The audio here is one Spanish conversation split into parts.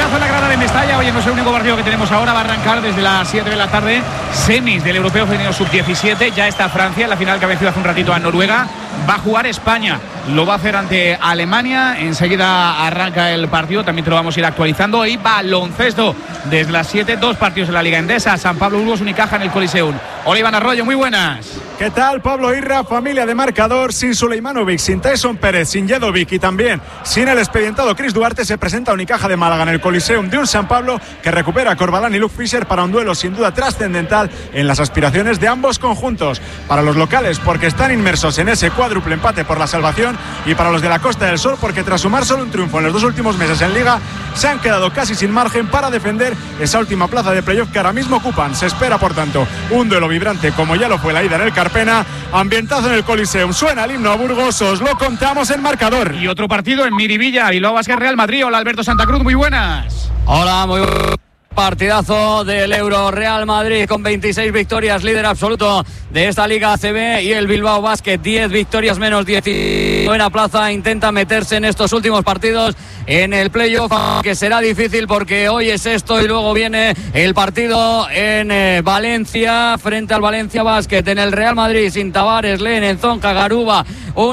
ambientazo en la grada de Mestalla. Oye, no es el único partido que tenemos ahora. Va a arrancar desde las 7 de la tarde. Semis del Europeo Femenino Sub-17. Ya está Francia, la final que ha vencido hace un ratito a Noruega. Va a jugar España. Lo va a hacer ante Alemania. Enseguida arranca el partido. También te lo vamos a ir actualizando. Y baloncesto desde las 7. 2 partidos en la Liga Endesa. San Pablo Burgos, Unicaja en el Coliseum. Hola, Iván Arroyo, muy buenas. ¿Qué tal, Pablo Irra? Familia de marcador. Sin Suleimanovic, sin Tyson Pérez, sin Jedovic y también sin el expedientado Chris Duarte, se presenta Unicaja de Málaga en el Coliseum de un San Pablo que recupera a Corbalán y Luke Fischer para un duelo sin duda trascendental en las aspiraciones de ambos conjuntos. Para los locales, porque están inmersos en ese cuádruple empate por la salvación, y para los de la Costa del Sol, porque tras sumar solo un triunfo en los 2 últimos meses en Liga, se han quedado casi sin margen para defender esa última plaza de playoff que ahora mismo ocupan. Se espera, por tanto, un duelo vibrante como ya lo fue la ida en el Carpena. Ambientazo en el Coliseum, suena el himno a Burgos, os lo contamos en marcador. Y otro partido en Miribilla, Bilbao Basket Real Madrid. Hola, Alberto Santa Cruz, muy buenas. Hola, muy buenas. Partidazo del Euro. Real Madrid con 26 victorias, líder absoluto de esta Liga ACB, y el Bilbao Basket 10 victorias menos 19 plaza. Intenta meterse en estos últimos partidos en el playoff, que será difícil porque hoy es esto y luego viene el partido en Valencia frente al Valencia Basket. En el Real Madrid sin Tavares, Len, Enzonca, Garuba,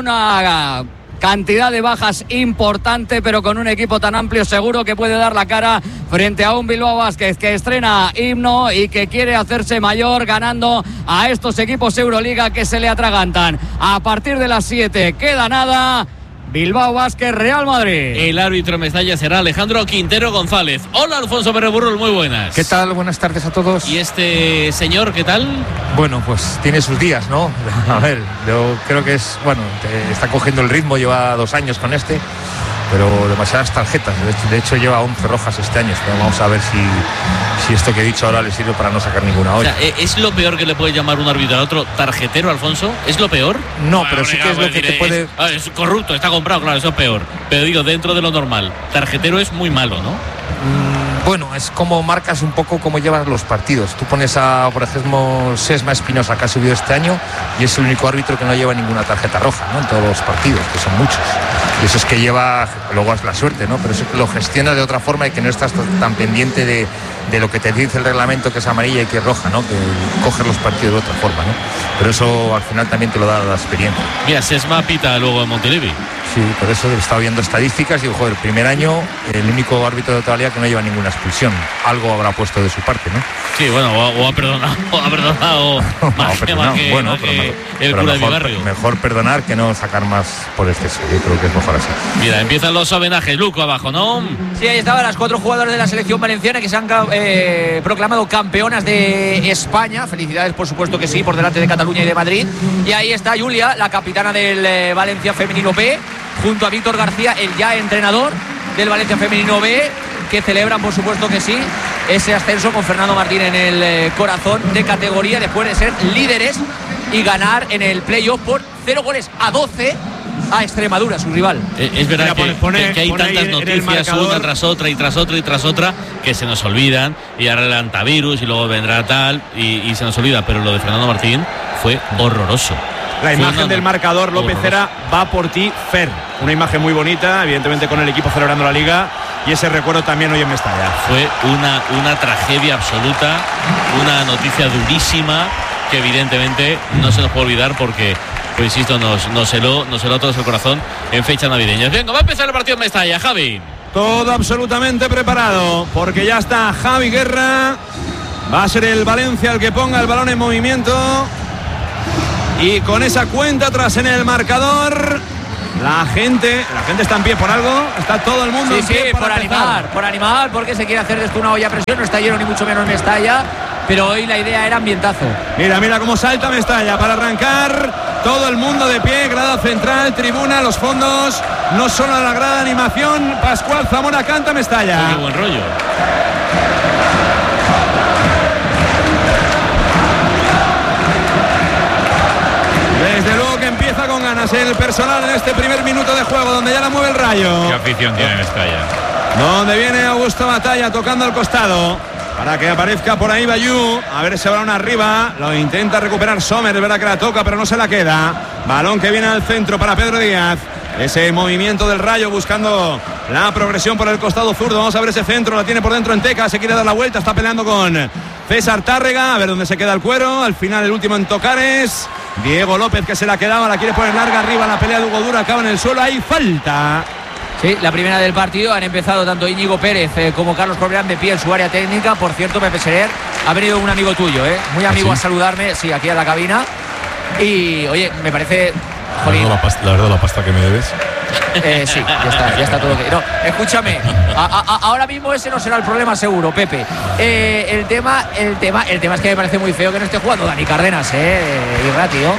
una cantidad de bajas importante, pero con un equipo tan amplio seguro que puede dar la cara frente a un Bilbao Basket que estrena himno y que quiere hacerse mayor ganando a estos equipos Euroliga que se le atragantan. A partir de las 7 queda nada. Bilbao Basket Real Madrid. El árbitro en Mestalla será Alejandro Quintero González. Hola, Alfonso Berreburrul, muy buenas. ¿Qué tal? Buenas tardes a todos. ¿Y este señor qué tal? Bueno, pues tiene sus días, ¿no? A ver, yo creo que es, bueno, está cogiendo el ritmo, lleva 2 años con pero demasiadas tarjetas. De hecho lleva 11 rojas este año. Pero vamos a ver si esto que he dicho ahora le sirve para no sacar ninguna hoy. O sea, ¿es lo peor que le puede llamar un árbitro a otro tarjetero, Alfonso? ¿Es lo peor? No, bueno, pero sí que es lo que te puede... Es corrupto, está comprado, claro, eso es peor. Pero digo, dentro de lo normal, tarjetero es muy malo, ¿no? Bueno, es como marcas un poco cómo llevas los partidos. Tú pones a, por ejemplo, Sesma Espinosa, que ha subido este año, y es el único árbitro que no lleva ninguna tarjeta roja, ¿no? En todos los partidos, que son muchos. Y eso es que lleva, luego es la suerte, ¿no? Pero eso lo gestiona de otra forma y que no estás tan pendiente de lo que te dice el reglamento, que es amarilla y que es roja, ¿no? Que coges los partidos de otra forma, ¿no? Pero eso al final también te lo da la experiencia. Mira, Sesma pita luego en Montilivi. Sí, por eso he estado viendo estadísticas y digo, joder, el primer año el único árbitro de toda la liga que no lleva ninguna expulsión. Algo habrá puesto de su parte, ¿no? Sí, bueno, o ha perdonado más que el cura de mi barrio. Mejor perdonar que no sacar más por exceso. Yo creo que es mejor así. Mira, empiezan los homenajes, Luco, abajo, ¿no? Sí, ahí estaban las 4 jugadoras de la selección valenciana que se han proclamado campeonas de España. Felicidades, por supuesto que sí, por delante de Cataluña y de Madrid. Y ahí está Julia, la capitana del Valencia Femenino B, junto a Víctor García, el ya entrenador del Valencia Femenino B, que celebran, por supuesto que sí, ese ascenso con Fernando Martín en el corazón de categoría, después de ser líderes y ganar en el playoff por 0-12 a Extremadura, su rival. Es verdad que hay tantas noticias una tras otra y tras otra y tras otra que se nos olvidan, y ahora el antivirus y luego vendrá tal y se nos olvida, pero lo de Fernando Martín fue horroroso. La imagen del marcador, López Cera, va por ti, Fer. Una imagen muy bonita, evidentemente con el equipo celebrando la Liga, y ese recuerdo también hoy en Mestalla. Fue una tragedia absoluta, una noticia durísima que evidentemente no se nos puede olvidar porque, pues insisto, nos heló a todos el corazón en fechas navideñas. Venga, va a empezar el partido en Mestalla, Javi. Todo absolutamente preparado, porque ya está Javi Guerra. Va a ser el Valencia el que ponga el balón en movimiento. Y con esa cuenta atrás en el marcador, la gente está en pie por algo. Está todo el mundo en pie por animar, porque se quiere hacer de esto una olla a presión. No está lleno ni mucho menos Mestalla, pero hoy la idea era ambientazo. Mira cómo salta Mestalla para arrancar. Todo el mundo de pie, grada central, tribuna, los fondos, no solo la grada de animación. Pascual Zamora canta Mestalla. Qué buen rollo. Desde luego que empieza con ganas el personal en este primer minuto de juego, donde ya la mueve el Rayo. Qué afición tiene Mestalla. Donde viene Augusto Batalla tocando al costado para que aparezca por ahí Bayú. A ver ese balón arriba, lo intenta recuperar Sommer, es verdad que la toca pero no se la queda. Balón que viene al centro para Pedro Díaz. Ese movimiento del Rayo buscando la progresión por el costado zurdo. Vamos a ver ese centro, la tiene por dentro Enteca, se quiere dar la vuelta, está peleando con César Tárrega, a ver dónde se queda el cuero. Al final el último en tocar es Diego López, que se la quedaba, la quiere poner larga arriba, la pelea de Hugo Duro acaba en el suelo, hay falta. Sí, la primera del partido. Han empezado tanto Íñigo Pérez como Carlos Corberán de pie en su área técnica. Por cierto, Pepe Serer, ha venido un amigo tuyo, muy amigo, a saludarme, sí, aquí a la cabina. Y oye, me parece... Jolín. La verdad, la pasta que me debes. Sí, ya está todo. No, escúchame, ahora mismo ese no será el problema seguro, Pepe. El tema es que me parece muy feo que no esté jugando Dani Cárdenas, Irra, tío.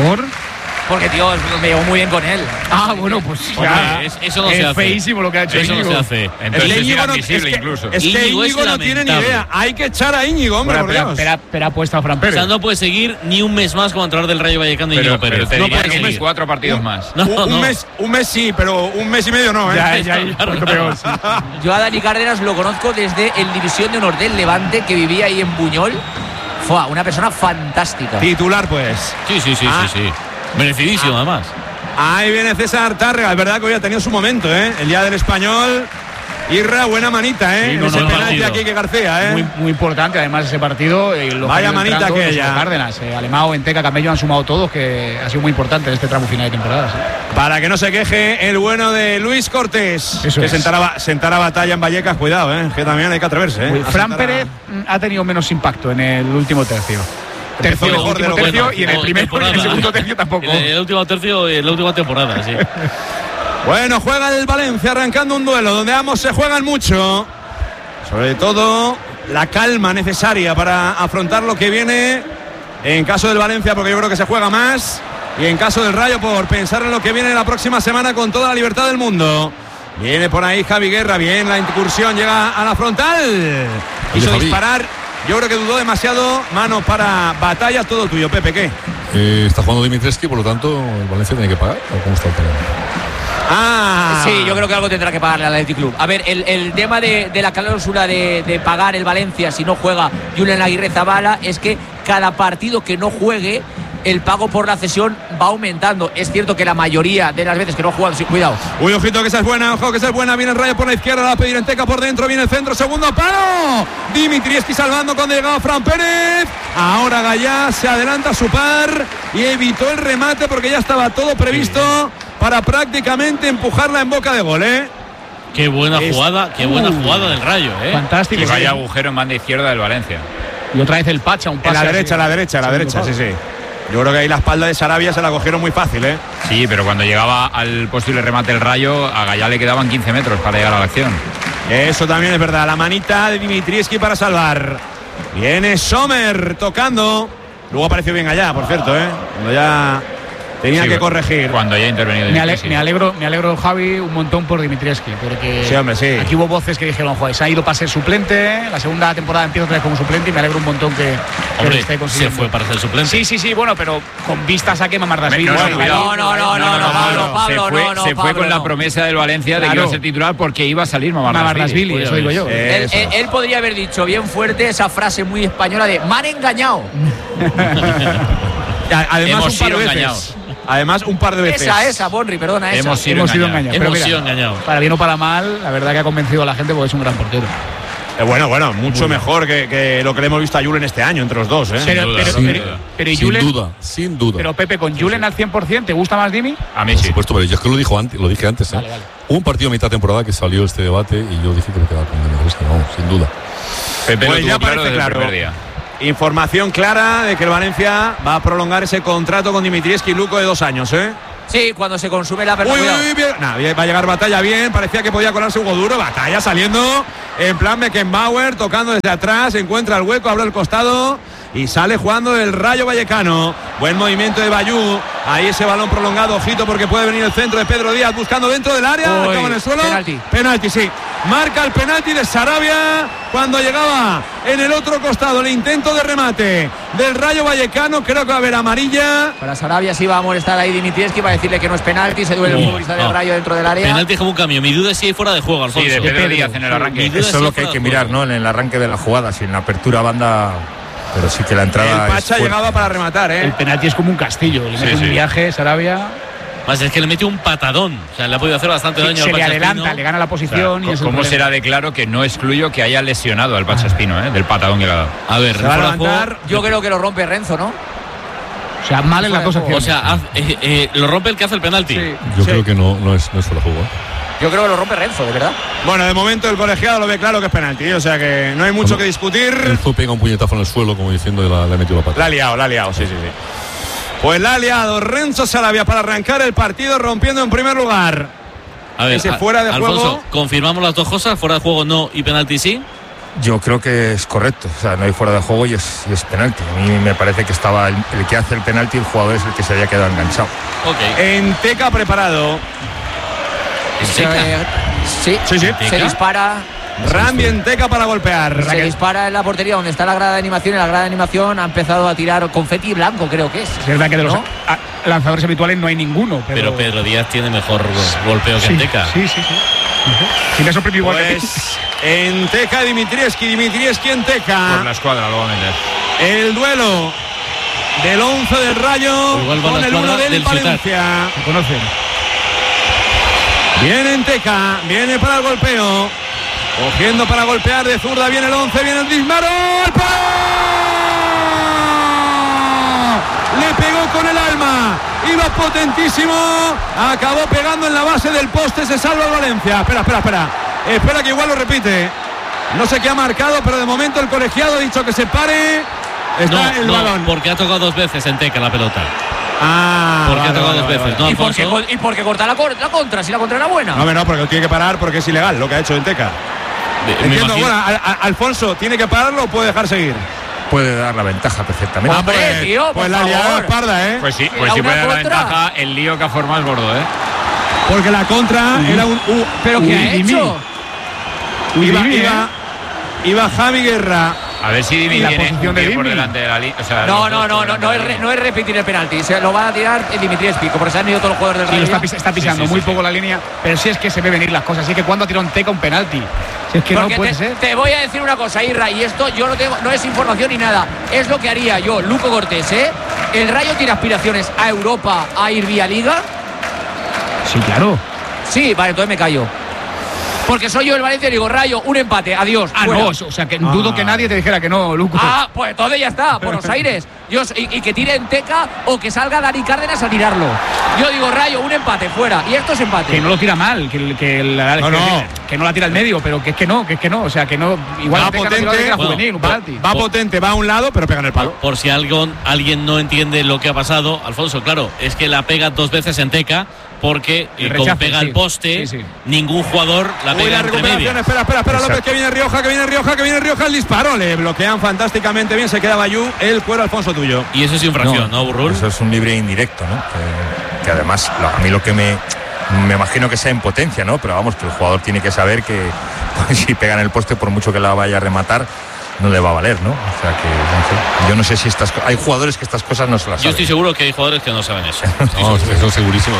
Porque, tío, me llevo muy bien con él. Bueno, pues ya. Eso no se hace. Es feísimo lo que ha hecho Eso Íñigo. no se hace. Entonces es inadmisible incluso. Es que Íñigo no tiene ni idea. Hay que echar a Íñigo, hombre, por Dios. Pero ha puesto a Fran O Pérez. sea, no puede seguir ni un mes más como entrenador del Rayo Vallecano de Íñigo Pérez. Pero te No diría puede que seguir. 4 partidos más. Un mes sí, pero un mes y medio no, Peor, sí. Yo a Dani Cárdenas lo conozco desde el División de Honor del Levante, que vivía ahí en Buñol. Fue una persona fantástica. Titular, pues. Sí. Merecidísimo, además. Ahí viene César Tárrega, es verdad que hoy ha tenido su momento, el día del Español. Irra, buena manita, Sí, ese penalti aquí que García, Muy importante, además, ese partido. Vaya manita aquella. Cárdenas, Alemão, Enteca, Camello han sumado todos, que ha sido muy importante en este tramo final de temporada. Sí. Para que no se queje el bueno de Luis Cortés, Eso que es. sentará batalla en Vallecas, cuidado, que también hay que atreverse. Fran Pérez ha tenido menos impacto en el último tercio. Empezó mejor de lo bueno. Y en el primero y en el segundo tercio tampoco. El último tercio y la última temporada, sí. Bueno, juega el Valencia arrancando un duelo donde ambos se juegan mucho. Sobre todo la calma necesaria para afrontar lo que viene en caso del Valencia, porque yo creo que se juega más. Y en caso del Rayo, por pensar en lo que viene la próxima semana con toda la libertad del mundo. Viene por ahí Javi Guerra, bien la incursión, llega a la frontal. Quiso disparar. Yo creo que dudó demasiado. Mano para Batalla, todo tuyo, Pepe, ¿qué? Está jugando Dimitrescu, por lo tanto, el Valencia tiene que pagar. ¿O cómo está el tema? Sí, yo creo que algo tendrá que pagarle al Athletic Club. A ver, el tema de la cláusula de pagar el Valencia si no juega Julen Aguirre Zabala es que cada partido que no juegue, el pago por la cesión va aumentando. Es cierto que la mayoría de las veces que no juegan, sí, cuidado. Uy, ojito que esa es buena, ojo que esa es buena. Viene el Rayo por la izquierda, la va a pedir Enteca por dentro, viene el centro, segundo palo. Dimitrievski salvando cuando llegaba Fran Pérez. Ahora Gallá se adelanta a su par y evitó el remate porque ya estaba todo previsto para prácticamente empujarla en boca de gol, Qué buena jugada del Rayo, Fantástico. Y vaya agujero en banda izquierda del Valencia. Y otra vez el Pacha, un pase. En la derecha, sí. Yo creo que ahí la espalda de Sarabia se la cogieron muy fácil, Sí, pero cuando llegaba al posible remate del Rayo, a Gallá le quedaban 15 metros para llegar a la acción. Eso también es verdad. La manita de Dimitrievski para salvar. Viene Sommer tocando. Luego apareció bien allá, por cierto, cuando ya tenía que corregir. Cuando ya ha intervenido. Me alegro, Javi, un montón por Dimitrievski, porque sí, hombre, sí. Aquí hubo voces que dijeron, joder, se ha ido para ser suplente, la segunda temporada empieza otra vez como suplente y me alegro un montón que esté consiguiendo. Se fue para ser suplente. Sí, bueno, pero con vistas a que Mamardashvili. No, Se fue con la promesa del Valencia de que iba a ser titular porque iba a salir Mamardashvili, eso digo yo. Él podría haber dicho bien fuerte esa frase muy española de "me han engañado". Además, un par de veces. Esa, Bonri, perdona, esa. Hemos sido engañados. Hemos sido engañados. Para bien o para mal, la verdad que ha convencido a la gente porque es un gran portero. Bueno, mucho mejor que lo que le hemos visto a Julen este año, entre los dos. Sin duda. Pero Pepe, con Julen al 100%, ¿te gusta más Dimi? A mí Por sí. supuesto, pero yo es que lo dije antes. Vale. Hubo un partido a mitad de temporada que salió este debate y yo dije que me quedaba con Dimitrescu, sin duda. Pepe Pues lo ya tuvo claro parece desde el claro. primer día. Información clara de que el Valencia va a prolongar ese contrato con Dimitrievski y Luco de 2 años, Sí, cuando se consume la apertura. Va a llegar Batalla bien, parecía que podía colarse Hugo Duro. Batalla saliendo en plan Beckenbauer, tocando desde atrás, encuentra el hueco, abre el costado y sale jugando el Rayo Vallecano. Buen movimiento de Bayú, ahí ese balón prolongado, ojito porque puede venir el centro de Pedro Díaz buscando dentro del área, acaba en el suelo. Penalti, sí. Marca el penalti de Sarabia cuando llegaba en el otro costado el intento de remate del Rayo Vallecano. Creo que va a haber amarilla. Para Sarabia sí va a molestar ahí Dimitrievski para decirle que no es penalti, se duele el futbolista del Rayo dentro del área. Penalti es como un cambio. Mi duda es si hay fuera de juego, Alfonso. Sí, de Pedro Díaz en el arranque. Eso es lo que hay que mirar, ¿no? En el arranque de la jugada, si en la apertura banda. Pero sí que la entrada. El Pacha llegaba para rematar, El penalti es como un castillo. Le mete un viaje, Sarabia. Más es que le mete un patadón. O sea, le ha podido hacer bastante daño al Se le Pacha adelanta, Espino. le gana la posición. Y es el ¿Cómo problema. será de claro que no excluyo que haya lesionado al Pacha Espino, del patadón que le ha dado? A ver, Se va a fuera de juego. levantar. Yo creo que lo rompe Renzo, ¿no? O sea, mal en las dos acciones. O sea, lo rompe el que hace el penalti. Yo creo que no es fuera de juego. Yo creo que lo rompe Renzo, de verdad. Bueno, de momento el colegiado lo ve claro que es penalti, o sea que no hay mucho que discutir. Renzo pega un puñetazo en el suelo, como diciendo, y le ha metido la pata. La ha liado, sí. Pues la ha liado Renzo Sarabia para arrancar el partido, rompiendo en primer lugar. A ver, Ese fuera de Alfonso, juego. confirmamos las dos cosas, fuera de juego no y penalti sí. Yo creo que es correcto, o sea, no hay fuera de juego y es penalti. A mí me parece que estaba el que hace el penalti, el jugador es el que se había quedado enganchado. Ok. En Teca preparado. Sí. Sí. Se dispara. Rambi en Teca para golpear. Se dispara en la portería donde está la grada de animación. Y la grada de animación ha empezado a tirar confeti blanco, creo que es. Es verdad que de los ¿no? lanzadores habituales no hay ninguno. Pero Pedro Díaz tiene mejor golpeo que en Teca. Sí. Si le sorprendió igual que Pues en Teca Dimitrievski en Teca. Por la escuadra lo va a meter. El duelo del 11 del Rayo Igual va con la el 1 escuadra del del Ciutat. Valencia. se conocen. Viene en Teca, viene para el golpeo. Cogiendo para golpear de zurda, viene el 11, viene el disparo. ¡El palo! Le pegó con el alma. Iba potentísimo. Acabó pegando en la base del poste. Se salva el Valencia. Espera que igual lo repite. No sé qué ha marcado, pero de momento el colegiado ha dicho que se pare. Está el balón. Porque ha tocado dos veces en Teca la pelota. Porque ha tocado dos veces. No, ¿Y por qué Alfonso. corta la contra? Si la contra era buena. No, porque lo tiene que parar porque es ilegal lo que ha hecho el Teca. Me Entiendo, imagino- bueno, Alfonso, ¿tiene que pararlo o puede dejar seguir? Puede dar la ventaja perfectamente. Hombre, tío, pues por la liada favor. es parda, ¿eh? Pues sí, Era puede una dar la contra. ventaja. El lío que ha formado es gordo, Porque la contra era un... ¿Pero qué ha hecho? Iba Javi Guerra. A ver si Dimi La tiene posición un de pie por Dimi. delante de la línea. O sea, No, los dos por delante de la línea. no es repetir el penalti. Se lo va a tirar el Dimitrievski, porque se han ido todos los jugadores del Sí, Rayo. lo está pisando muy poco la línea, pero sí es que se ve venir las cosas. Así que cuando ha tirado un Teca un penalti. Si es que Porque no puede ser. te voy a decir una cosa, Irra, y esto yo no tengo, no es información ni nada, es lo que haría yo, Luco Cortés, ¿eh? ¿El Rayo tiene aspiraciones a Europa, a ir vía Liga? Sí, claro. Sí, vale, entonces me callo. Porque soy yo el Valencia y digo, Rayo, un empate, adiós. Ah, fuera. no, o sea, que dudo que nadie te dijera que no, Luco. Ah, pues entonces ya está, Buenos Aires. Y que tire en Teca o que salga Dani Cárdenas a tirarlo. Yo digo, Rayo, un empate, fuera. Y esto es empate. Que no lo tira mal, que no la tira al medio, pero que es que no. O sea, que no. Igual Va Teca no potente. tiraba de que era Bueno, juvenil, un penalti. Va potente, va a un lado, pero pega en el palo. Por si alguien no entiende lo que ha pasado, Alfonso, claro, es que la pega dos veces en Teca, porque El como rechace, pega sí. el poste, Sí. Ningún jugador la Uy, pega la entre recuperación, medio. espera, López, que viene Rioja, el disparo. Le bloquean fantásticamente bien, se queda Bayú, el cuero Alfonso tuyo. Y eso es infracción, ¿no, Burrul? Eso es un libre indirecto, ¿no? Que además, a mí lo que me imagino que sea en potencia, ¿no? Pero vamos, que el jugador tiene que saber que pues, si pega en el poste, por mucho que la vaya a rematar, no le va a valer, ¿no? O sea que, no sé. Yo no sé si hay jugadores que estas cosas no se las saben. Yo estoy seguro que hay jugadores que no saben eso. No, eso es segurísimo.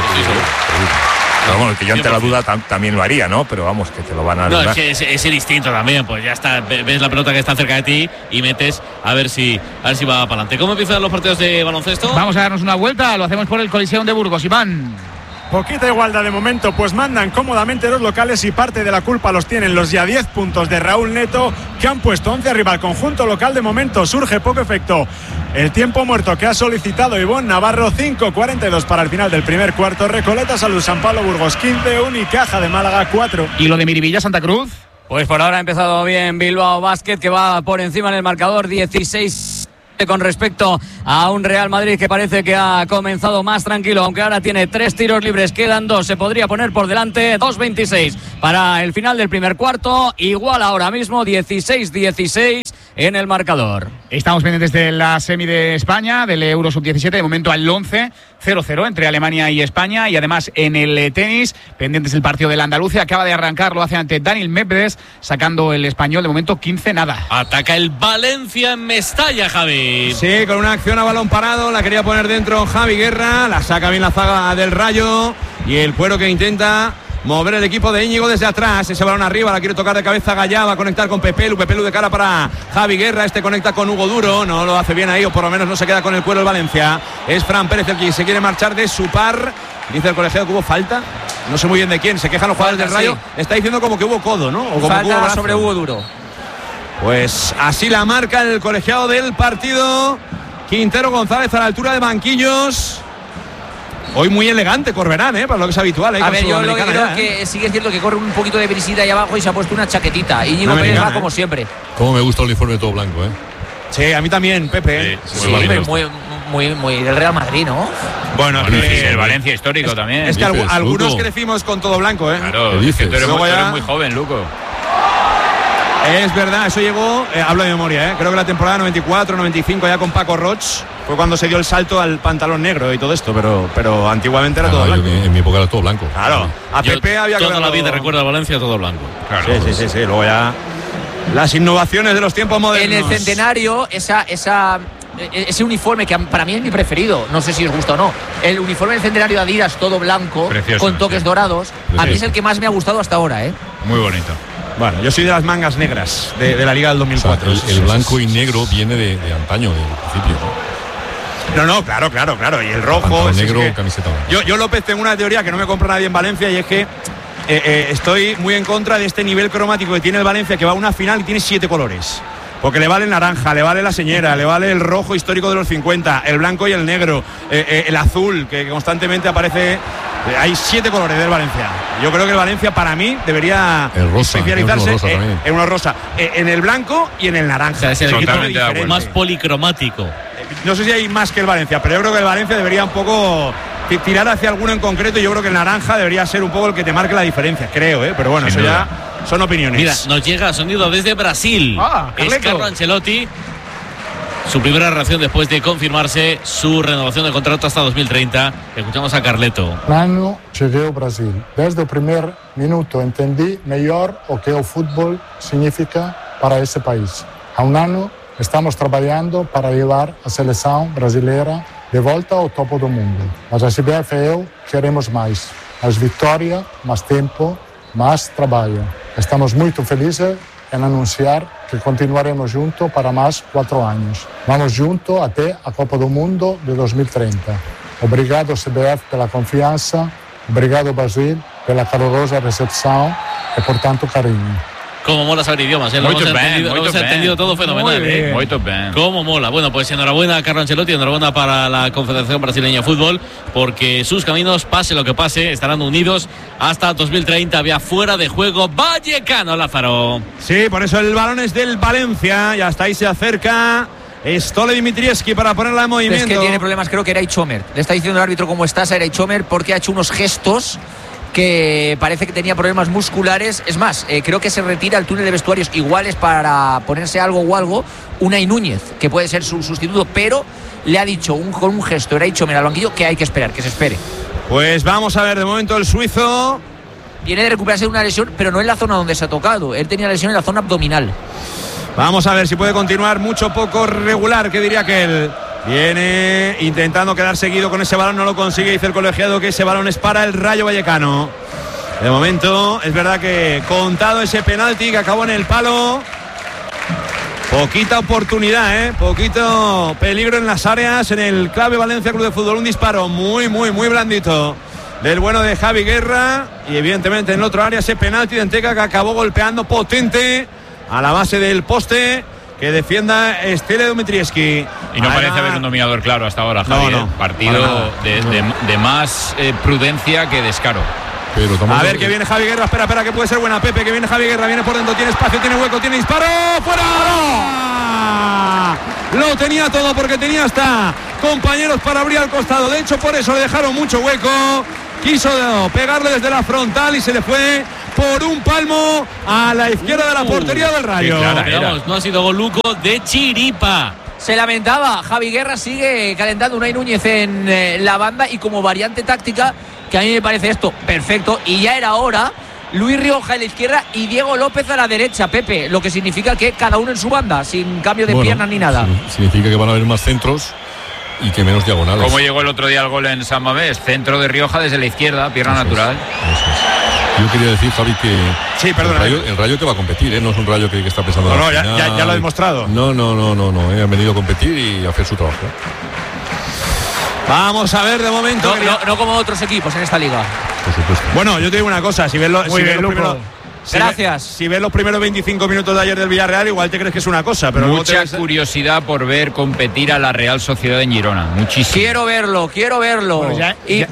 Pero bueno, que yo ante la duda también lo haría, ¿no? Pero vamos, que te lo van a No, dar. es que es el instinto también, pues ya está, ves la pelota que está cerca de ti y metes a ver si va para adelante. ¿Cómo empiezan los partidos de baloncesto? Vamos a darnos una vuelta, lo hacemos por el Coliseum de Burgos, Iván. Poquita igualdad de momento, pues mandan cómodamente los locales y parte de la culpa los tienen los ya 10 puntos de Raúl Neto, que han puesto 11 arriba al conjunto local. De momento surge poco efecto el tiempo muerto que ha solicitado Ivonne Navarro. 5:42 para el final del primer cuarto. Recoleta, Salud, San Pablo, Burgos 15, Unicaja de Málaga 4. ¿Y lo de Miribilla, Santa Cruz? Pues por ahora ha empezado bien Bilbao Basket, que va por encima en el marcador 16 con respecto a un Real Madrid que parece que ha comenzado más tranquilo, aunque ahora tiene 3 tiros libres, quedan 2, se podría poner por delante. 2:26 para el final del primer cuarto, igual ahora mismo 16-16 en el marcador. Estamos pendientes de la semi de España, del Euro Sub-17, de momento al 11, 0-0 entre Alemania y España. Y además en el tenis, pendientes del partido de la Andalucía, acaba de arrancar, lo hace ante Daniel Medvedev, sacando el español, de momento 15-0. Ataca el Valencia en Mestalla, Javi. Sí, con una acción a balón parado, la quería poner dentro Javi Guerra, la saca bien la zaga del Rayo y el cuero que intenta mover el equipo de Íñigo desde atrás. Ese balón arriba, la quiere tocar de cabeza Gallá, va a conectar con Pepelu de cara para Javi Guerra, este conecta con Hugo Duro, no lo hace bien ahí, o por lo menos no se queda con el cuero el Valencia. Es Fran Pérez el que se quiere marchar de su par Dice el colegiado que hubo falta. No sé muy bien de quién. Se quejan los jugadores del Rayo. Sí. Está diciendo como que hubo codo, ¿no? O como falta que hubo brazo. sobre Hugo Duro. Pues así la marca el colegiado del partido. Quintero González a la altura de banquillos. Hoy muy elegante Corberán, para lo que es habitual. A ver, yo lo que creo que sí que es cierto que corre un poquito de brisita ahí abajo y se ha puesto una chaquetita. Íñigo Pérez va como siempre. Cómo me gusta el uniforme todo blanco, Sí, a mí también, Pepe. Sí, muy del Real Madrid, ¿no? Bueno, el Valencia histórico también. Es que algunos crecimos con todo blanco, Claro, es que tú eres muy joven, Luco. Es verdad, eso llegó, hablo de memoria, creo que la temporada 94-95 ya con Paco Roch fue cuando se dio el salto al pantalón negro y todo esto, pero antiguamente era todo blanco. En mi época era todo blanco. Claro, a Pepe había toda la vida recuerda a Valencia todo blanco. Claro. Sí, luego ya las innovaciones de los tiempos modernos. En el centenario, ese uniforme que para mí es mi preferido, no sé si os gusta o no, el uniforme del centenario de Adidas todo blanco, precioso, con toques dorados, a mí es el que más me ha gustado hasta ahora. Muy bonito. Bueno, yo soy de las mangas negras de la Liga del 2004. O sea, el blanco y negro viene de antaño, del principio. No, claro. Y el rojo. Negro, camiseta blanca. Yo, López, tengo una teoría que no me compra nadie en Valencia, y es que estoy muy en contra de este nivel cromático que tiene el Valencia, que va a una final y tiene 7 colores. Porque le vale el naranja, le vale la señera, le vale el rojo histórico de los 50, el blanco y el negro, el azul, que constantemente aparece. Hay 7 colores del Valencia. Yo creo que el Valencia, para mí, debería especializarse en uno rosa, en el blanco y en el naranja. O sea, es el equipo más policromático. No sé si hay más que el Valencia, pero yo creo que el Valencia debería un poco tirar hacia alguno en concreto. Yo creo que el naranja debería ser un poco el que te marque la diferencia, creo, pero bueno, eso ya son opiniones. Mira, nos llega sonido desde Brasil. Es Carlo Ancelotti. Su primera reacción después de confirmarse su renovación de contrato hasta 2030. Escuchamos a Carleto. Un año llegué a Brasil. Desde el primer minuto entendí mejor lo que el fútbol significa para ese país. A un año estamos trabajando para llevar a selección brasileira de volta ao topo do mundo. Mas a CBF e eu queremos mais. Mais vitória, mais tempo, mais trabalho. Estamos muito felizes en anunciar que continuaremos juntos para más 4 años. Vamos juntos até a Copa do Mundo de 2030. Obrigado CBF pela confianza, obrigado Brasil pela calorosa recepción y por tanto cariño. Cómo mola saber idiomas, lo hemos entendido todo fenomenal. Muy bien. Cómo mola. Bueno, pues enhorabuena a Carlo Ancelotti, enhorabuena para la Confederación Brasileña de Fútbol, porque sus caminos, pase lo que pase, estarán unidos hasta 2030. Había fuera de juego Vallecano, Lázaro. Sí, por eso el balón es del Valencia y hasta ahí se acerca Stole Dimitrievski para ponerla en movimiento. Es que tiene problemas, creo que era Chomer. Le está diciendo el árbitro cómo estás a Eray Chomer, porque ha hecho unos gestos que parece que tenía problemas musculares. Es más, creo que se retira al túnel de vestuarios, iguales para ponerse algo o algo, Unai Núñez, que puede ser su sustituto, pero le ha dicho con un gesto Eray Chomer al banquillo que hay que esperar, que se espere. Pues vamos a ver, de momento el suizo viene de recuperarse de una lesión, pero no en la zona donde se ha tocado. Él tenía lesión en la zona abdominal. Vamos a ver si puede continuar mucho poco regular, que diría que él viene intentando quedar seguido con ese balón, no lo consigue. Dice el colegiado que ese balón es para el Rayo Vallecano. De momento es verdad que contado ese penalti que acabó en el palo. Poquita oportunidad, poquito peligro en las áreas en el Clave Valencia Club de Fútbol. Un disparo muy blandito del bueno de Javi Guerra, y evidentemente en el otro área ese penalti de Enteca que acabó golpeando potente a la base del poste. Que defienda Stole Dimitrievski. Y no parece haber un dominador claro hasta ahora, Javi. Partido de más prudencia que descaro. A ver que viene Javi Guerra, espera, que puede ser buena, Pepe, que viene Javi Guerra, viene por dentro, tiene espacio, tiene hueco, tiene disparo, ¡fuera! ¡No! Lo tenía todo, porque tenía hasta compañeros para abrir al costado. De hecho, por eso le dejaron mucho hueco. Quiso pegarle desde la frontal y se le fue por un palmo a la izquierda de la portería del Rayo. Vamos, no ha sido gol, Luco, de chiripa. Se lamentaba, Javi Guerra sigue calentando Unai Núñez en la banda, y como variante táctica, que a mí me parece esto perfecto, y ya era hora, Luis Rioja en la izquierda y Diego López a la derecha, Pepe, lo que significa que cada uno en su banda, sin cambio de piernas ni nada. Significa que van a haber más centros y que menos diagonales. ¿Cómo llegó el otro día el gol en San Mamés? Centro de Rioja desde la izquierda, pierna natural. Yo quería decir, Javi, que sí, el Rayo que va a competir, no es un Rayo que está pensando en la final. Ya lo ha demostrado. No, han venido a competir y a hacer su trabajo. Vamos a ver de momento. No como otros equipos en esta liga. Por supuesto. Bueno, yo te digo una cosa, si ves los primeros. Gracias. Si ves los primeros 25 minutos de ayer del Villarreal, igual te crees que es una cosa, pero mucha curiosidad por ver competir a la Real Sociedad en Girona. Muchísimo. Quiero verlo. Bueno,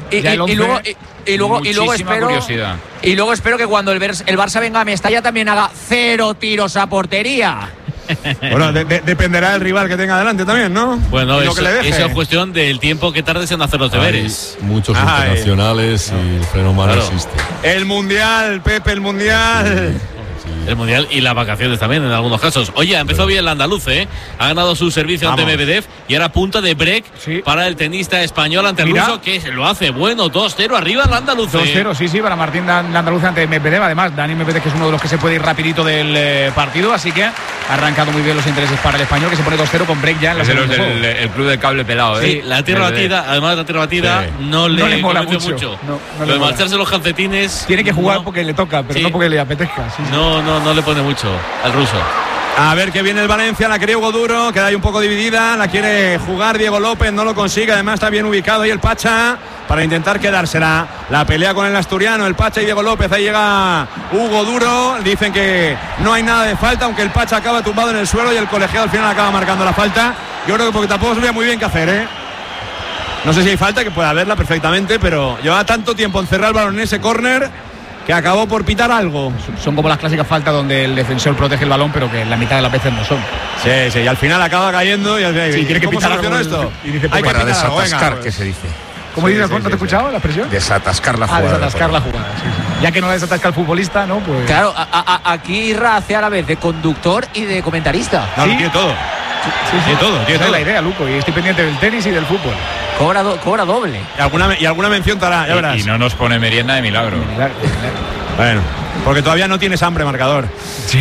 Y luego espero que cuando el Barça venga a Mestalla también haga 0 tiros a portería. Bueno, dependerá del rival que tenga delante también, ¿no? Bueno, eso es cuestión del tiempo que tardes en hacer los deberes. Hay muchos internacionales y el freno mal existe. El Mundial, Pepe, el Mundial. El Mundial y las vacaciones también en algunos casos. Oye, ha empezado bien el andaluz, ¿eh? Ha ganado su servicio ante Medvedev y ahora punta de break para el tenista español ante el ruso, que lo hace bueno. 2-0 arriba el andaluz. 2-0, sí, para Martín Andaluz ante Medvedev. Además, Dani Medvedev, que es uno de los que se puede ir rapidito del partido, así que ha arrancado muy bien los intereses para el español, que se pone 2-0 con break ya en la segunda. El club del cable pelado, ¿eh? Sí, la tierra batida, además la tierra batida no le mola mucho. Lo de marcharse los calcetines. Tiene que jugar porque le toca, pero no porque le apetezca. No le pone mucho al ruso. A ver que viene el Valencia, la quería Hugo Duro, queda ahí un poco dividida, la quiere jugar Diego López, no lo consigue, además está bien ubicado ahí el Pacha para intentar quedársela. La pelea con el asturiano, el Pacha y Diego López, ahí llega Hugo Duro, dicen que no hay nada de falta, aunque el Pacha acaba tumbado en el suelo y el colegiado al final acaba marcando la falta. Yo creo que porque tampoco sabía muy bien qué hacer, ¿eh? No sé si hay falta, que puede haberla perfectamente, pero lleva tanto tiempo encerrar el balón en ese córner que acabó por pitar algo. Son como las clásicas faltas donde el defensor protege el balón, pero que la mitad de las veces no son. Sí, y al final acaba cayendo y tiene que pitar algo. Esto? Y dice, hay para desatascar, que se dice. ¿Cómo dices? ¿No te he escuchado la expresión? Desatascar la jugada. Desatascar la jugada, sí. Ya que no la desatasca el futbolista, ¿no? Pues... Claro, aquí Irra hace a la vez de conductor y de comentarista. No, tiene todo. Tiene todo. Esa es la idea, Luco, y estoy pendiente del tenis y del fútbol. Cobra doble. Y alguna mención te hará, ya verás. Y no nos pone merienda de milagro. Bueno, porque todavía no tienes hambre, marcador. Sí.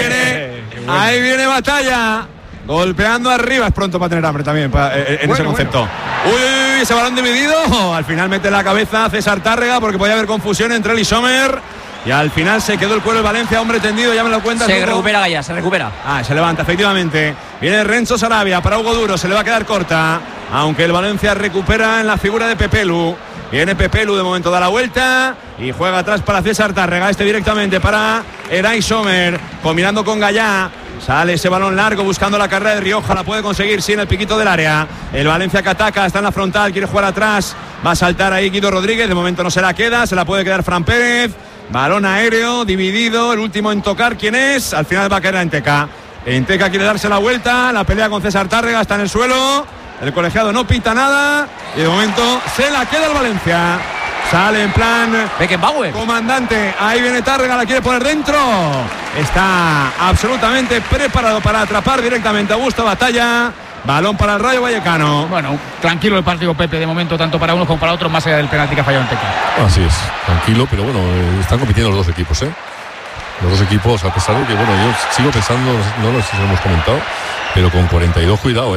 Ahí viene Batalla. Golpeando arriba, es pronto para tener hambre también en ese concepto. Uy, ese balón dividido. Al final mete la cabeza César Tárrega porque podía haber confusión entre él y Sommer. Y al final se quedó el cuero el Valencia, hombre tendido, ya me lo cuentas. Se recupera Gaya, se recupera. Se levanta, efectivamente. Viene Renzo Sarabia para Hugo Duro, se le va a quedar corta. Aunque el Valencia recupera en la figura de Pepelu. Viene Pepelu, de momento da la vuelta y juega atrás para César Tárrega. Directamente para Eray Sommer, combinando con Gallá. Sale ese balón largo buscando la carrera de Rioja, la puede conseguir en el piquito del área. El Valencia que ataca, está en la frontal, quiere jugar atrás. Va a saltar ahí Guido Rodríguez, de momento no se la queda, se la puede quedar Fran Pérez. Balón aéreo, dividido, el último en tocar, ¿quién es? Al final va a caer a Enteca. Enteca quiere darse la vuelta, la pelea con César Tárrega, está en el suelo. El colegiado no pita nada y de momento se la queda el Valencia. Sale en plan Beckenbauer, comandante, ahí viene Tárrega, la quiere poner dentro. Está absolutamente preparado para atrapar directamente a Augusto Batalla. Balón para el Rayo Vallecano. Bueno, tranquilo el partido, Pepe, de momento, tanto para unos como para otros, más allá del penalti que ha fallado Enteca. Así es, tranquilo, pero bueno, están compitiendo los dos equipos, ¿eh? Los dos equipos, a pesar de que, bueno, yo sigo pensando, no lo hemos comentado, pero con 42, cuidado, ¿eh?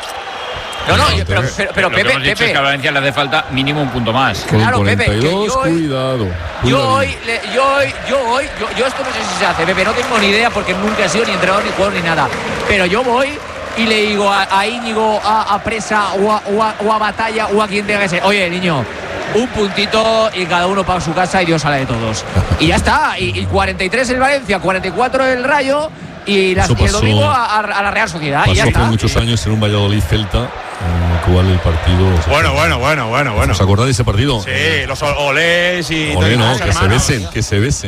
Pero Pepe, es que a Valencia le hace falta mínimo un punto más. Claro, 42, Pepe, cuidado. Yo esto no sé si se hace, Pepe, no tengo ni idea porque nunca he sido ni entrenador, ni jugador, ni nada. Pero yo voy y le digo a Íñigo, a Presa o a Batalla o a quien tenga que ser: oye, niño, un puntito y cada uno para su casa y Dios sale de todos. Y ya está. Y 43 el Valencia, 44 el Rayo. Y el domingo a la Real Sociedad. Pasó y ya está. Hace muchos años en un Valladolid-Celta, en el cual el partido. Bueno. ¿Os acordáis de ese partido? Sí, los olés y. Olé, no, que se besen.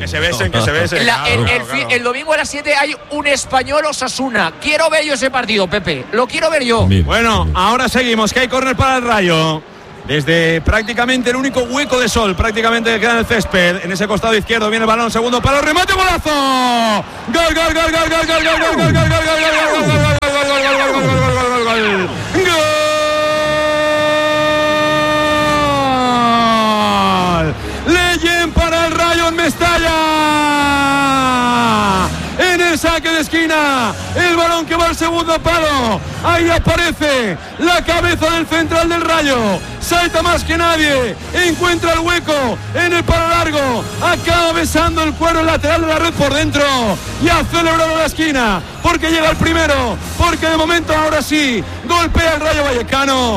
El domingo a las 7 hay un Español Osasuna. Quiero ver yo ese partido, Pepe. Lo quiero ver yo. Bueno, ahora seguimos, que hay córner para el Rayo. Desde prácticamente el único hueco de sol, prácticamente que queda en el césped. En ese costado izquierdo viene el balón, segundo palo, remate, golazo. Gol. Leyen para el Rayo en Mestalla. En el saque de esquina, el balón que va al segundo palo. Ahí aparece la cabeza del central del Rayo. Salta más que nadie, encuentra el hueco en el palo largo, acaba besando el cuero lateral de la red por dentro y ha celebrado la esquina porque llega el primero, porque de momento ahora sí golpea el Rayo Vallecano.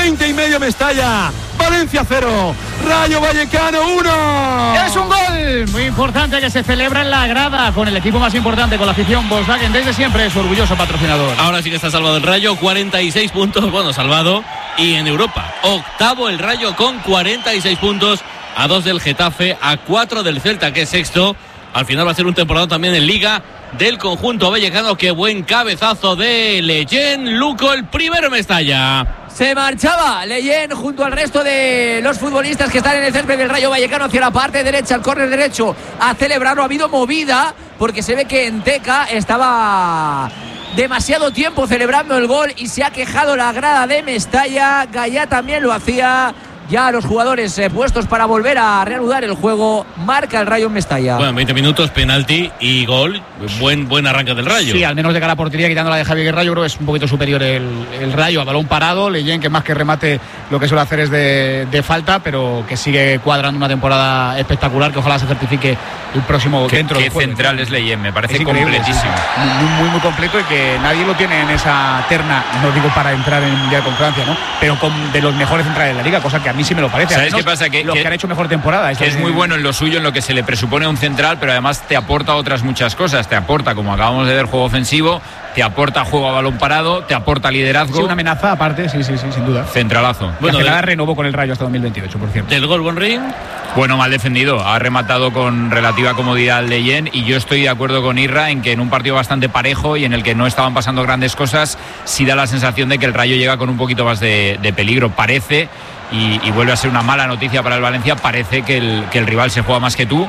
20:30 Mestalla. Valencia 0, Rayo Vallecano 1. Es un gol muy importante que se celebra en la grada con el equipo más importante, con la afición Volkswagen desde siempre, su orgulloso patrocinador. Ahora sí que está salvado el Rayo, 46 puntos, bueno, salvado. Y en Europa, octavo el Rayo con 46 puntos, a 2 del Getafe, a 4 del Celta, que es sexto. Al final va a ser un temporada también en Liga del conjunto vallecano. Qué buen cabezazo de Leyen. Luco, el primero en Mestalla. Se marchaba Leyen junto al resto de los futbolistas que están en el césped del Rayo Vallecano hacia la parte derecha, al córner derecho, a celebrarlo. Ha habido movida porque se ve que Enteca estaba demasiado tiempo celebrando el gol y se ha quejado la grada de Mestalla. Gallá también lo hacía. Ya los jugadores puestos para volver a reanudar el juego. Marca el Rayo en Mestalla. Bueno, 20 minutos, penalti y gol. Buen arranque del Rayo. Sí, al menos de cara a portería, quitando la de Javi Guerra, yo creo que es un poquito superior el Rayo a balón parado. Leyen, que más que remate lo que suele hacer es de falta, pero que sigue cuadrando una temporada espectacular, que ojalá se certifique el próximo dentro del juego. Qué central es Leyen, me parece completísimo. Sí. Muy completo, y que nadie lo tiene en esa terna, no digo para entrar en el Mundial con Francia, ¿no? Pero de los mejores centrales de la Liga, cosa que a mí sí me lo parece. ¿Sabes qué pasa? Que han hecho mejor temporada. Que es muy bueno en lo suyo, en lo que se le presupone a un central, pero además te aporta otras muchas cosas. Te aporta, como acabamos de ver, juego ofensivo, te aporta juego a balón parado, te aporta liderazgo. Sí, una amenaza aparte, sí, sin duda. Centralazo. Bueno, la renovó con el Rayo hasta 2028, por cierto. ¿Del gol, Bonrín? Bueno, mal defendido. Ha rematado con relativa comodidad Leyen, y yo estoy de acuerdo con Irra en que en un partido bastante parejo y en el que no estaban pasando grandes cosas, sí da la sensación de que el Rayo llega con un poquito más de peligro. Parece, y vuelve a ser una mala noticia para el Valencia, parece que el rival se juega más que tú,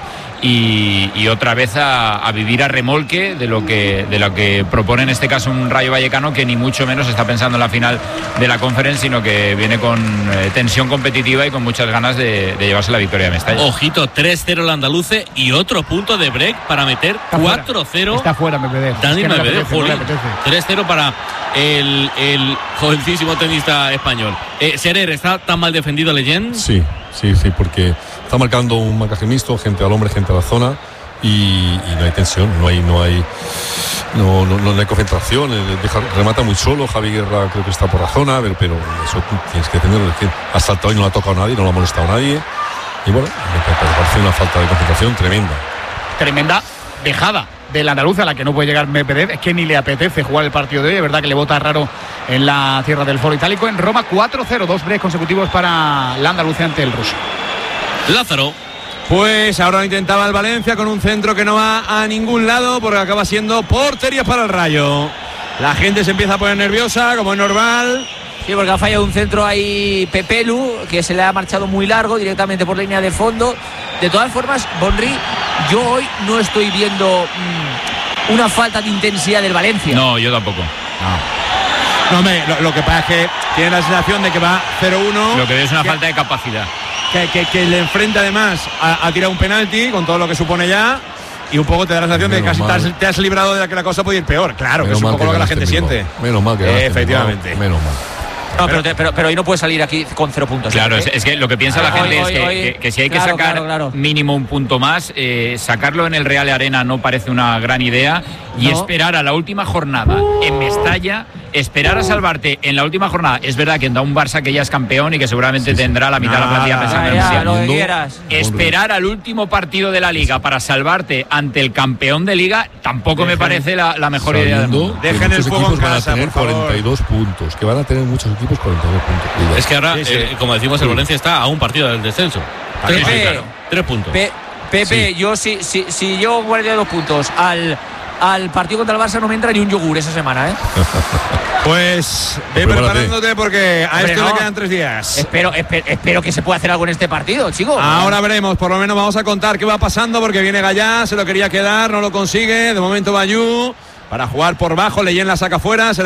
y otra vez a vivir a remolque de lo que propone en este caso un Rayo Vallecano, que ni mucho menos está pensando en la final de la Conference, sino que viene con tensión competitiva y con muchas ganas de llevarse la victoria de Mestalla. Ojito, 3-0 el andaluce y otro punto de break para meter 4-0. Está fuera Medvedev. Dani Medvedev, 3-0 para el jovencísimo tenista español. Serer, ¿está tan mal defendido Leyen? Sí, porque está marcando un marcaje mixto, gente al hombre, gente a la zona, y no hay tensión, no hay concentración. Remata muy solo. Javi Guerra creo que está por la zona, pero eso tienes que tenerlo. Ha saltado y no le ha tocado a nadie, no le ha molestado a nadie, y bueno, me parece una falta de concentración tremenda dejada del andaluz, a la que no puede llegar Medvedev. Es que ni le apetece jugar el partido de hoy. Es verdad que le bota raro en la tierra del Foro Itálico. En Roma 4-0, 2 breaks consecutivos para la Andalucía ante el ruso. Lázaro. Pues ahora lo intentaba el Valencia con un centro que no va a ningún lado, porque acaba siendo portería para el Rayo. La gente se empieza a poner nerviosa, como es normal. Sí, porque ha fallado un centro ahí Pepelu, que se le ha marchado muy largo directamente por línea de fondo. De todas formas, Bonri, yo hoy no estoy viendo una falta de intensidad del Valencia. No, yo tampoco. No, hombre, lo que pasa es que tiene la sensación de que va 0-1. Lo que veo es una falta de capacidad. Que le enfrenta además a tirar un penalti, con todo lo que supone ya. Y un poco te da la sensación de que casi te has librado de que la cosa puede ir peor. Claro, que es un poco lo que la gente siente. Menos mal que efectivamente. Menos mal. No, pero hoy no puede salir aquí con 0 puntos. Claro, es que lo que piensa la gente es que si hay que sacar mínimo un punto más, sacarlo en el Real Arena no parece una gran idea, y esperar a la última jornada en Mestalla, esperar a salvarte en la última jornada. Es verdad que da un Barça que ya es campeón y que seguramente tendrá la mitad de la plantilla pensando en lo que quieras. Esperar al último partido de la Liga para salvarte ante el campeón de Liga tampoco me parece la mejor idea del mundo. Dejen el fuego en casa, van a tener 42 puntos, que van a tener muchos equipos 42 puntos. Cuidado. Es que ahora, como decimos, el Valencia está a un partido del descenso. 3 puntos. Pepe, yo si yo guardo 2 puntos al partido contra el Barça, no me entra ni un yogur esa semana, Pues ve preparándote, porque a esto le quedan 3 días. Espero que se pueda hacer algo en este partido, chicos. Ahora veremos, por lo menos vamos a contar qué va pasando, porque viene Gallá, se lo quería quedar, no lo consigue. De momento Bayú para jugar por bajo, Leyen la saca fuera.